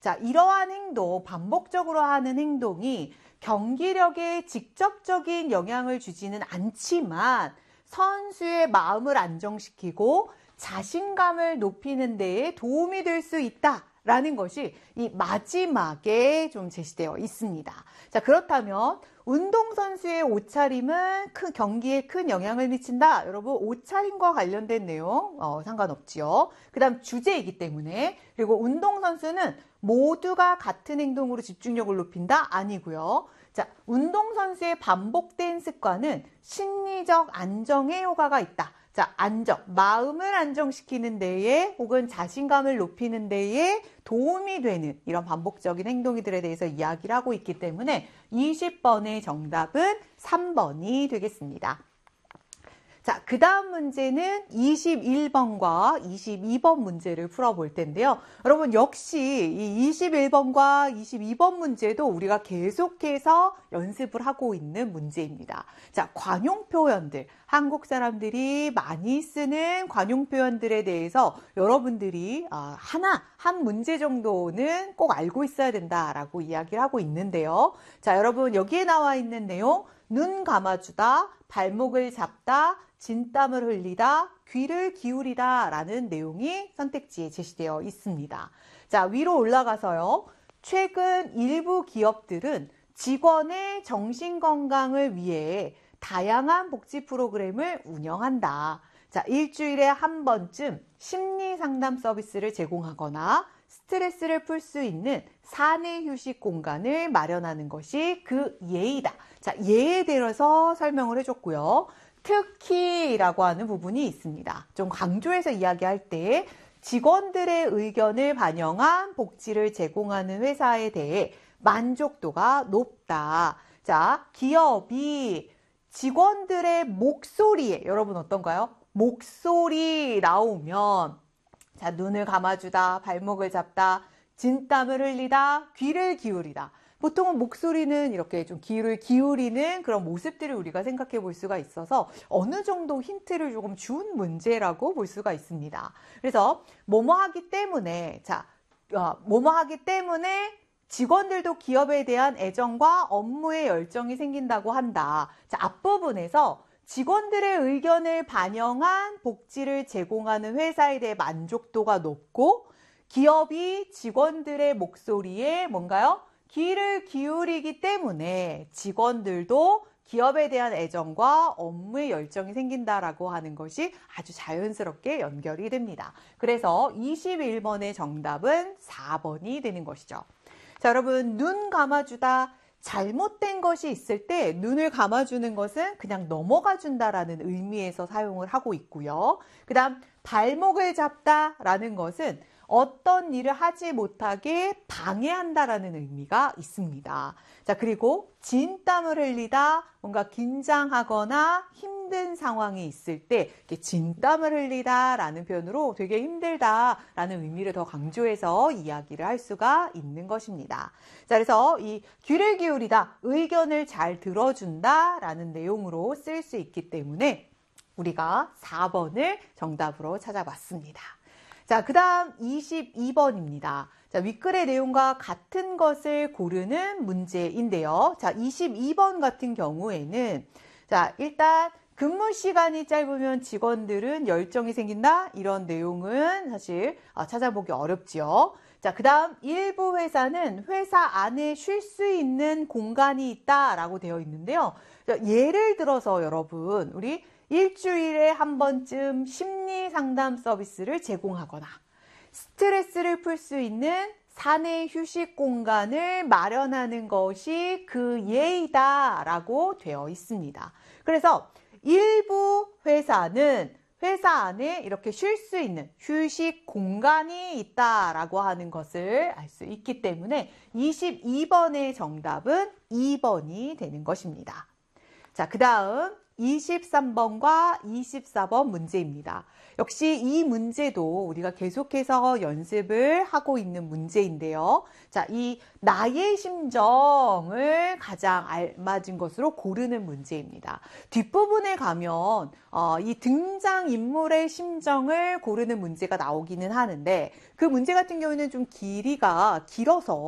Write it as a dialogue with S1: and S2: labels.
S1: 자, 이러한 행동, 반복적으로 하는 행동이 경기력에 직접적인 영향을 주지는 않지만 선수의 마음을 안정시키고 자신감을 높이는 데에 도움이 될 수 있다라는 것이 이 마지막에 좀 제시되어 있습니다. 자, 그렇다면 운동선수의 옷차림은 경기에 큰 영향을 미친다. 여러분, 옷차림과 관련된 내용 상관없지요. 그 다음 주제이기 때문에. 그리고 운동선수는 모두가 같은 행동으로 집중력을 높인다? 아니고요. 자, 운동선수의 반복된 습관은 심리적 안정에 효과가 있다. 자, 마음을 안정시키는 데에 혹은 자신감을 높이는 데에 도움이 되는 이런 반복적인 행동들에 대해서 이야기를 하고 있기 때문에 20번의 정답은 3번이 되겠습니다. 자, 그 다음 문제는 21번과 22번 문제를 풀어볼 텐데요. 여러분, 역시 이 21번과 22번 문제도 우리가 계속해서 연습을 하고 있는 문제입니다. 자, 관용 표현들, 한국 사람들이 많이 쓰는 관용 표현들에 대해서 여러분들이 한 문제 정도는 꼭 알고 있어야 된다라고 이야기를 하고 있는데요. 자, 여러분, 여기에 나와 있는 내용, 눈 감아주다, 발목을 잡다, 진땀을 흘리다, 귀를 기울이다 라는 내용이 선택지에 제시되어 있습니다. 자, 위로 올라가서요. 최근 일부 기업들은 직원의 정신건강을 위해 다양한 복지 프로그램을 운영한다. 자, 일주일에 한 번쯤 심리상담 서비스를 제공하거나 스트레스를 풀 수 있는 사내 휴식 공간을 마련하는 것이 그 예의다. 자, 예에 대해서 설명을 해줬고요. 특히라고 하는 부분이 있습니다. 좀 강조해서 이야기할 때 직원들의 의견을 반영한 복지를 제공하는 회사에 대해 만족도가 높다. 자, 기업이 직원들의 목소리에, 여러분 어떤가요? 목소리 나오면, 자, 눈을 감아주다, 발목을 잡다, 진땀을 흘리다, 귀를 기울이다. 보통은 목소리는 이렇게 좀 귀를 기울이는 그런 모습들을 우리가 생각해 볼 수가 있어서 어느 정도 힌트를 조금 준 문제라고 볼 수가 있습니다. 그래서 뭐뭐 하기 때문에, 뭐뭐 하기 때문에 직원들도 기업에 대한 애정과 업무에 열정이 생긴다고 한다. 자, 앞부분에서 직원들의 의견을 반영한 복지를 제공하는 회사에 대해 만족도가 높고 기업이 직원들의 목소리에 뭔가요? 귀를 기울이기 때문에 직원들도 기업에 대한 애정과 업무에 열정이 생긴다라고 하는 것이 아주 자연스럽게 연결이 됩니다. 그래서 21번의 정답은 4번이 되는 것이죠. 자, 여러분, 눈 감아주다. 잘못된 것이 있을 때 눈을 감아주는 것은 그냥 넘어가 준다라는 의미에서 사용을 하고 있고요. 그 다음 발목을 잡다라는 것은 어떤 일을 하지 못하게 방해한다라는 의미가 있습니다. 자, 그리고 진땀을 흘리다, 뭔가 긴장하거나 힘든 상황이 있을 때 이렇게 진땀을 흘리다라는 표현으로 되게 힘들다라는 의미를 더 강조해서 이야기를 할 수가 있는 것입니다. 자, 그래서 이 귀를 기울이다, 의견을 잘 들어준다라는 내용으로 쓸 수 있기 때문에 우리가 4번을 정답으로 찾아봤습니다. 자, 그 다음 22번입니다. 자, 윗글의 내용과 같은 것을 고르는 문제인데요. 자, 22번 같은 경우에는, 자, 일단 근무 시간이 짧으면 직원들은 열정이 생긴다? 이런 내용은 사실 찾아보기 어렵지요. 자, 그 다음 일부 회사는 회사 안에 쉴 수 있는 공간이 있다라고 되어 있는데요. 자, 예를 들어서 여러분, 우리 일주일에 한 번쯤 심리 상담 서비스를 제공하거나 스트레스를 풀 수 있는 사내 휴식 공간을 마련하는 것이 그 예의다라고 되어 있습니다. 그래서 일부 회사는 회사 안에 이렇게 쉴 수 있는 휴식 공간이 있다라고 하는 것을 알 수 있기 때문에 22번의 정답은 2번이 되는 것입니다. 자, 그 다음 23번과 24번 문제입니다. 역시 이 문제도 우리가 계속해서 연습을 하고 있는 문제인데요. 자, 이 나의 심정을 가장 알맞은 것으로 고르는 문제입니다. 뒷부분에 가면 이 등장인물의 심정을 고르는 문제가 나오기는 하는데 그 문제 같은 경우는 좀 길이가 길어서